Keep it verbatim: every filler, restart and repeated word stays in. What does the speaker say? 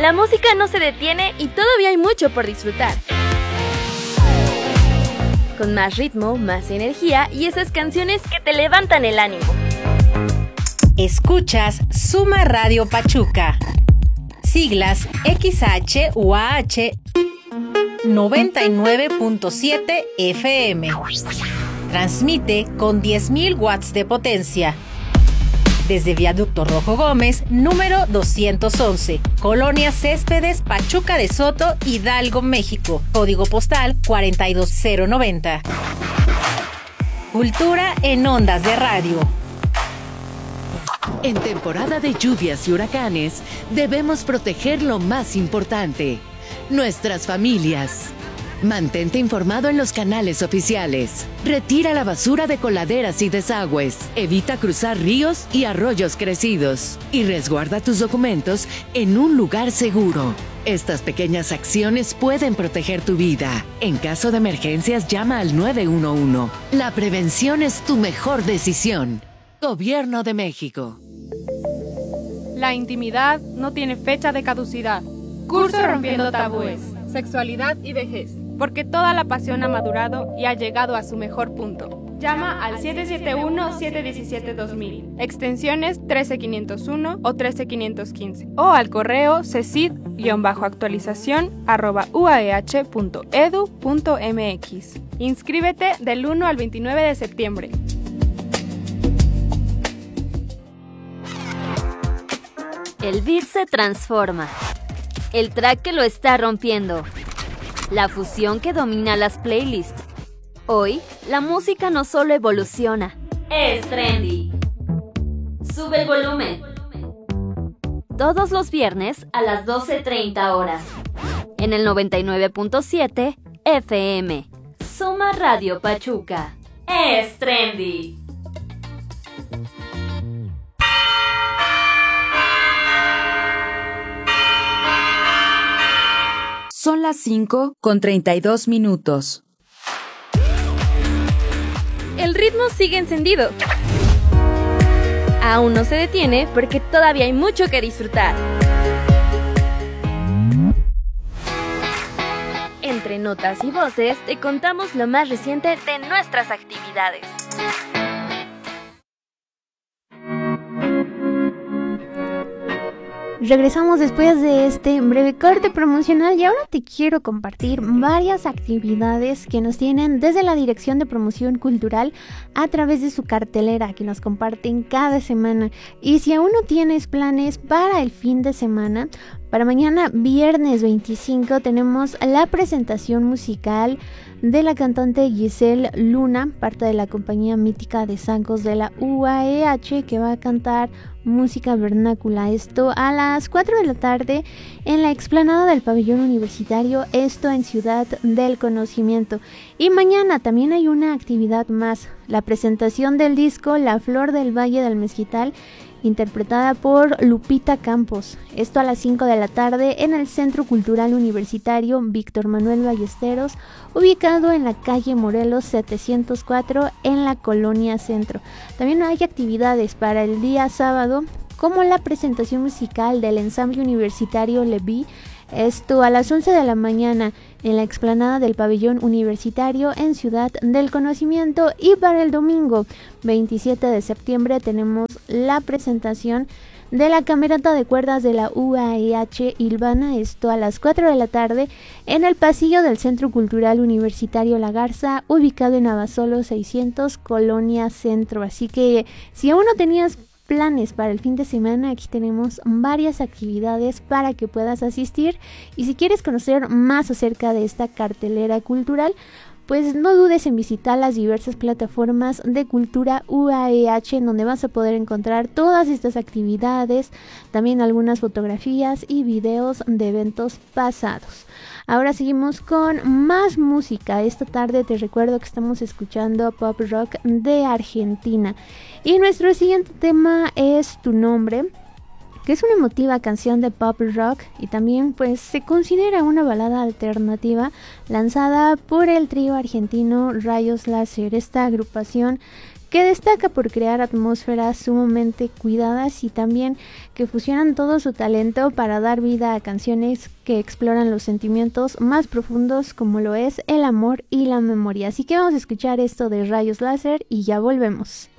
La música no se detiene y todavía hay mucho por disfrutar. Con más ritmo, más energía y esas canciones que te levantan el ánimo. Escuchas Suma Radio Pachuca. Siglas X H U A H noventa y nueve punto siete F M. Transmite con diez mil watts de potencia. Desde Viaducto Rojo Gómez, número doscientos once, Colonia Céspedes, Pachuca de Soto, Hidalgo, México. Código postal cuarenta y dos cero noventa. Cultura en ondas de radio. En temporada de lluvias y huracanes, debemos proteger lo más importante: nuestras familias. Mantente informado en los canales oficiales. Retira la basura de coladeras y desagües. Evita cruzar ríos y arroyos crecidos. Y resguarda tus documentos en un lugar seguro. Estas pequeñas acciones pueden proteger tu vida. En caso de emergencias, llama al nueve uno uno. La prevención es tu mejor decisión. Gobierno de México. La intimidad no tiene fecha de caducidad. Curso Rompiendo Tabúes. Sexualidad y vejez. Porque toda la pasión ha madurado y ha llegado a su mejor punto. Llama al siete siete uno, siete uno siete, dos mil, extensiones trece quinientos uno o trece quinientos quince, o al correo cecid-actualización arroba uaeh punto edu punto mx. Inscríbete del uno al veintinueve de septiembre. El beat se transforma. El track que lo está rompiendo. La fusión que domina las playlists. Hoy, la música no solo evoluciona, es trendy. Sube el volumen. Todos los viernes a las doce treinta horas. En el noventa y nueve punto siete F M. Suma Radio Pachuca. Es trendy. Son las cinco con treinta y dos minutos. El ritmo sigue encendido. Aún no se detiene porque todavía hay mucho que disfrutar. Entre notas y voces te contamos lo más reciente de nuestras actividades. Regresamos después de este breve corte promocional y ahora te quiero compartir varias actividades que nos tienen desde la Dirección de Promoción Cultural a través de su cartelera que nos comparten cada semana. Y si aún no tienes planes para el fin de semana, para mañana viernes veinticinco tenemos la presentación musical de la cantante Giselle Luna, parte de la compañía mítica de zancos de la U A E H, que va a cantar música vernácula. Esto a las cuatro de la tarde en la explanada del pabellón universitario, esto en Ciudad del Conocimiento. Y mañana también hay una actividad más, la presentación del disco La Flor del Valle del Mezquital, interpretada por Lupita Campos. Esto a las cinco de la tarde en el Centro Cultural Universitario Víctor Manuel Ballesteros, ubicado en la calle Morelos setecientos cuatro en la Colonia Centro. También hay actividades para el día sábado, como la presentación musical del ensamble universitario Leví, esto a las once de la mañana en la explanada del pabellón universitario en Ciudad del Conocimiento. Y para el domingo veintisiete de septiembre tenemos la presentación de la camerata de cuerdas de la U A E H Ilvana, esto a las cuatro de la tarde en el pasillo del Centro Cultural Universitario La Garza, ubicado en Abasolo seiscientos, Colonia Centro. Así que si aún no tenías planes para el fin de semana, aquí tenemos varias actividades para que puedas asistir. Y si quieres conocer más acerca de esta cartelera cultural, pues no dudes en visitar las diversas plataformas de Cultura U A E H, en donde vas a poder encontrar todas estas actividades, también algunas fotografías y videos de eventos pasados. Ahora seguimos con más música. Esta tarde te recuerdo que estamos escuchando pop rock de Argentina. Y nuestro siguiente tema es Tu Nombre, que es una emotiva canción de pop rock y también pues se considera una balada alternativa lanzada por el trío argentino Rayos Láser, esta agrupación que que destaca por crear atmósferas sumamente cuidadas y también que fusionan todo su talento para dar vida a canciones que exploran los sentimientos más profundos como lo es el amor y la memoria. Así que vamos a escuchar esto de Rayos Láser y ya volvemos.